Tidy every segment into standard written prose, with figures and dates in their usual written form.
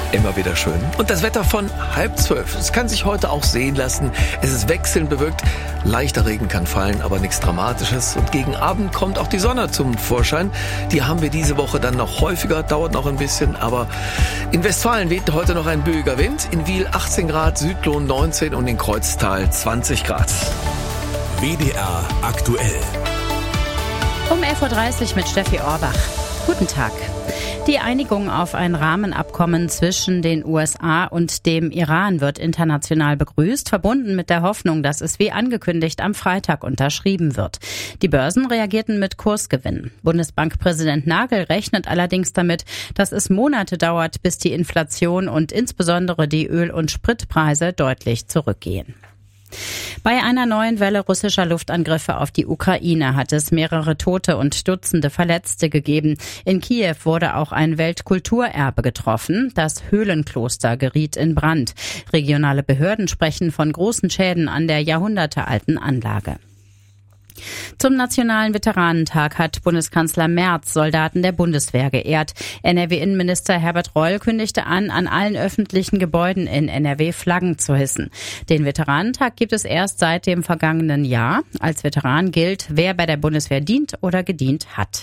Immer wieder schön. Und das Wetter von 11:30. Es kann sich heute auch sehen lassen. Es ist wechselnd bewölkt. Leichter Regen kann fallen, aber nichts Dramatisches. Und gegen Abend kommt auch die Sonne zum Vorschein. Die haben wir diese Woche dann noch häufiger. Dauert noch ein bisschen. Aber in Westfalen weht heute noch ein böiger Wind. In Wiel 18 Grad, Südlohn 19 und in Kreuztal 20 Grad. WDR aktuell. Um 11:30 Uhr mit Steffi Orbach. Guten Tag. Die Einigung auf ein Rahmenabkommen zwischen den USA und dem Iran wird international begrüßt, verbunden mit der Hoffnung, dass es wie angekündigt am Freitag unterschrieben wird. Die Börsen reagierten mit Kursgewinnen. Bundesbankpräsident Nagel rechnet allerdings damit, dass es Monate dauert, bis die Inflation und insbesondere die Öl- und Spritpreise deutlich zurückgehen. Bei einer neuen Welle russischer Luftangriffe auf die Ukraine hat es mehrere Tote und Dutzende Verletzte gegeben. In Kiew wurde auch ein Weltkulturerbe getroffen. Das Höhlenkloster geriet in Brand. Regionale Behörden sprechen von großen Schäden an der jahrhundertealten Anlage. Zum Nationalen Veteranentag hat Bundeskanzler Merz Soldaten der Bundeswehr geehrt. NRW-Innenminister Herbert Reul kündigte an allen öffentlichen Gebäuden in NRW Flaggen zu hissen. Den Veteranentag gibt es erst seit dem vergangenen Jahr. Als Veteran gilt, wer bei der Bundeswehr dient oder gedient hat.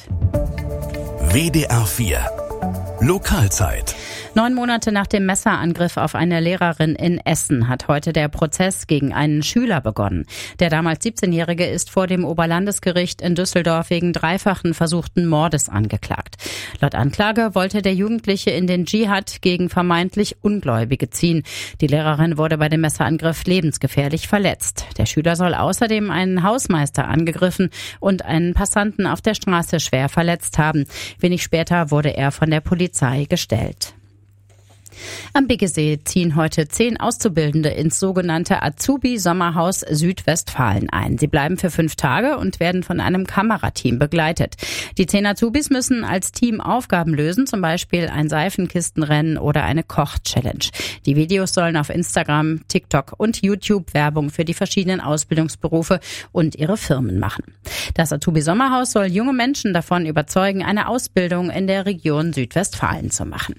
WDR 4 Lokalzeit. 9 Monate nach dem Messerangriff auf eine Lehrerin in Essen hat heute der Prozess gegen einen Schüler begonnen. Der damals 17-Jährige ist vor dem Oberlandesgericht in Düsseldorf wegen dreifachen versuchten Mordes angeklagt. Laut Anklage wollte der Jugendliche in den Dschihad gegen vermeintlich Ungläubige ziehen. Die Lehrerin wurde bei dem Messerangriff lebensgefährlich verletzt. Der Schüler soll außerdem einen Hausmeister angegriffen und einen Passanten auf der Straße schwer verletzt haben. Wenig später wurde er von der Polizei gestellt. Am Biggesee ziehen heute 10 Auszubildende ins sogenannte Azubi-Sommerhaus Südwestfalen ein. Sie bleiben für 5 Tage und werden von einem Kamerateam begleitet. Die 10 Azubis müssen als Team Aufgaben lösen, zum Beispiel ein Seifenkistenrennen oder eine Koch-Challenge. Die Videos sollen auf Instagram, TikTok und YouTube Werbung für die verschiedenen Ausbildungsberufe und ihre Firmen machen. Das Azubi-Sommerhaus soll junge Menschen davon überzeugen, eine Ausbildung in der Region Südwestfalen zu machen.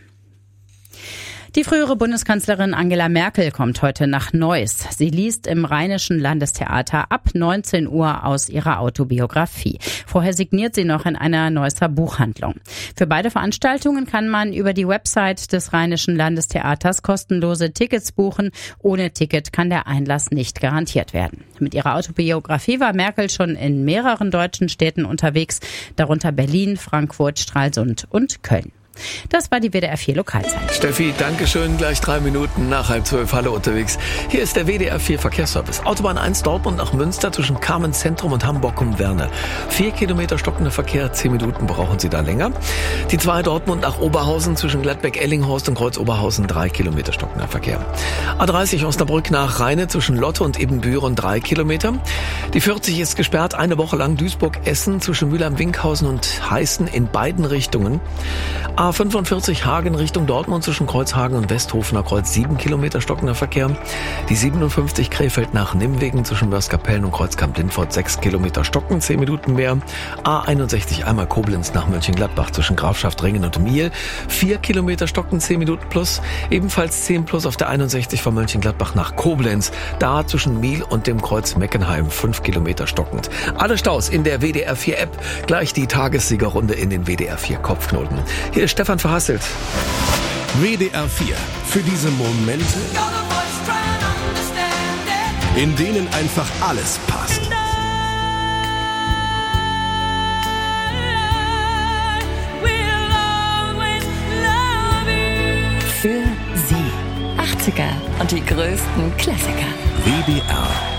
Die frühere Bundeskanzlerin Angela Merkel kommt heute nach Neuss. Sie liest im Rheinischen Landestheater ab 19 Uhr aus ihrer Autobiografie. Vorher signiert sie noch in einer Neusser Buchhandlung. Für beide Veranstaltungen kann man über die Website des Rheinischen Landestheaters kostenlose Tickets buchen. Ohne Ticket kann der Einlass nicht garantiert werden. Mit ihrer Autobiografie war Merkel schon in mehreren deutschen Städten unterwegs, darunter Berlin, Frankfurt, Stralsund und Köln. Das war die WDR 4 Lokalzeit. Steffi, dankeschön. Gleich 3 Minuten nach 11:30 Halle unterwegs. Hier ist der WDR 4 Verkehrsservice. Autobahn 1 Dortmund nach Münster zwischen Kamen Zentrum und Hamburg um Werne. 4 Kilometer stockender Verkehr, 10 Minuten brauchen Sie da länger. Die 2 Dortmund nach Oberhausen zwischen Gladbeck-Ellinghorst und Kreuz-Oberhausen 3 Kilometer stockender Verkehr. A30 Osnabrück nach Rheine zwischen Lotte und Ebenbüren 3 Kilometer. Die 40 ist gesperrt, eine Woche lang Duisburg-Essen zwischen Mülheim-Winkhausen und Heißen in beiden Richtungen. A45 Hagen Richtung Dortmund zwischen Kreuzhagen und Westhofener Kreuz 7 Kilometer stockender Verkehr. Die 57 Krefeld nach Nimwegen zwischen Wörskapellen und Kreuzkamp-Lindfort 6 Kilometer stocken, 10 Minuten mehr. A61 einmal Koblenz nach Mönchengladbach zwischen Grafschaft-Ringen und Miel 4 Kilometer stocken, 10 Minuten plus. Ebenfalls 10 plus auf der 61 von Mönchengladbach nach Koblenz. Da zwischen Miel und dem Kreuz Meckenheim 5 Kilometer stockend. Alle Staus in der WDR 4 App. Gleich die Tagessiegerrunde in den WDR 4 Kopfknoten. Hier ist Stefan Verhasselt. WDR 4 für diese Momente, in denen einfach alles passt. Für Sie 80er und die größten Klassiker. WDR